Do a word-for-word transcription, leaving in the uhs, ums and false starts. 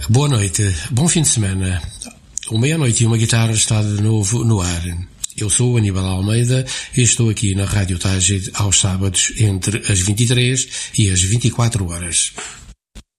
Boa noite, bom fim de semana. O Meia-Noite e uma Guitarra está de novo no ar. Eu sou o Aníbal Almeida e estou aqui na Rádio Tágil aos sábados entre as vinte e três e as vinte e quatro horas.